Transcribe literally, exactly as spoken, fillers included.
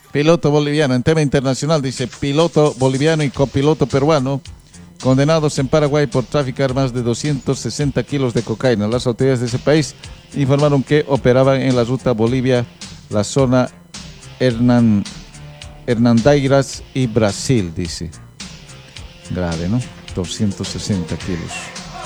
Piloto boliviano, en tema internacional dice, piloto boliviano y copiloto peruano condenados en Paraguay por traficar más de doscientos sesenta kilos de cocaína. Las autoridades de ese país informaron que operaban en la ruta Bolivia, la zona Hernán, Hernandairas y Brasil, dice. Grave, ¿no? doscientos sesenta kilos.